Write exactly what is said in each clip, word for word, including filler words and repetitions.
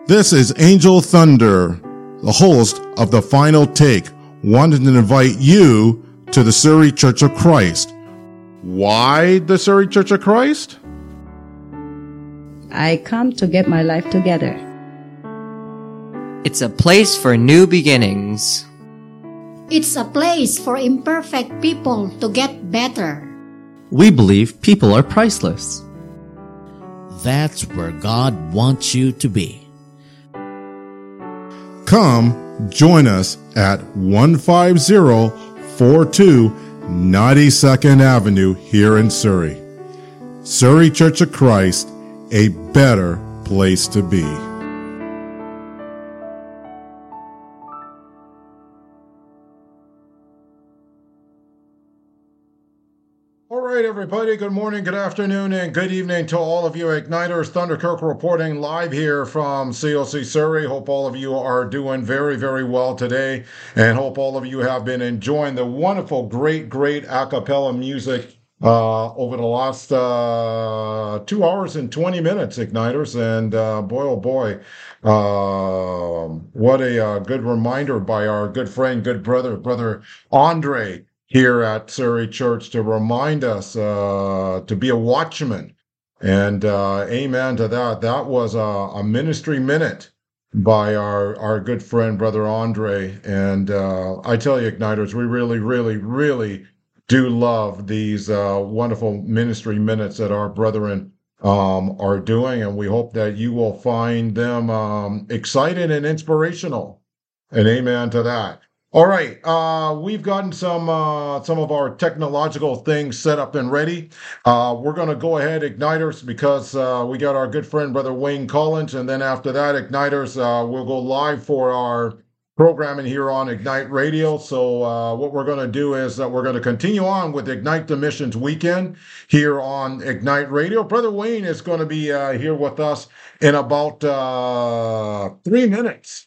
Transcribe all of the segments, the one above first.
This is Angel Thunder, the host of The Final Take, wanting to invite you to the Surrey Church of Christ. Why the Surrey Church of Christ? I come to get my life together. It's a place for new beginnings. It's a place for imperfect people to get better. We believe people are priceless. That's where God wants you to be. Come join us at one five zero four two ninety-second Avenue here in Surrey. Surrey Church of Christ, a better place to be. All right, everybody, good morning, good afternoon, and good evening to all of you Igniters. Thunder Kirk reporting live here from C O C Surrey. Hope all of you are doing very, very well today, and hope all of you have been enjoying the wonderful, great, great a cappella music uh, over the last uh, two hours and twenty minutes, Igniters. And uh, boy, oh boy, uh, what a uh, good reminder by our good friend, good brother, Brother Andre, here at Surrey Church, to remind us uh, to be a watchman. And uh, amen to that. That was a, a ministry minute by our, our good friend, Brother Andre. And uh, I tell you, Igniters, we really, really, really do love these uh, wonderful ministry minutes that our brethren um, are doing. And we hope that you will find them um, exciting and inspirational. And amen to that. All right, uh, we've gotten some uh, some of our technological things set up and ready. Uh, we're going to go ahead, Igniters, because uh, we got our good friend, Brother Wayne Collins, and then after that, Igniters, uh, we'll go live for our programming here on Ignite Radio. So uh, what we're going to do is that we're going to continue on with Ignite the Missions Weekend here on Ignite Radio. Brother Wayne is going to be uh, here with us in about uh, three minutes.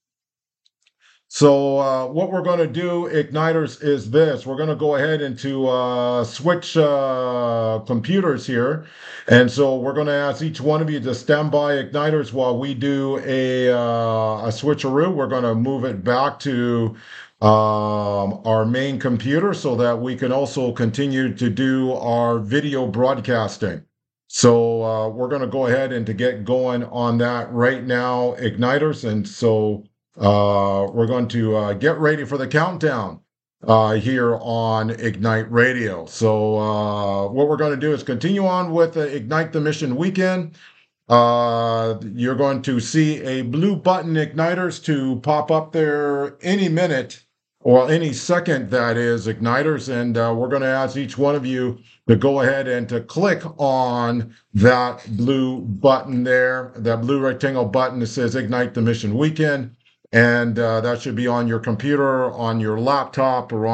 So uh, what we're going to do, Igniters, is this. We're going to go ahead and to uh, switch uh, computers here. And so we're going to ask each one of you to stand by, Igniters, while we do a, uh, a switcheroo. We're going to move it back to um, our main computer so that we can also continue to do our video broadcasting. So uh, we're going to go ahead and to get going on that right now, Igniters. And so Uh, we're going to uh, get ready for the countdown uh, here on Ignite Radio. So uh, what we're going to do is continue on with the Ignite the Mission Weekend. Uh, you're going to see a blue button, Igniters, to pop up there any minute, or any second, that is, Igniters. And uh, we're going to ask each one of you to go ahead and to click on that blue button there, that blue rectangle button that says Ignite the Mission Weekend. And uh, that should be on your computer, on your laptop, or on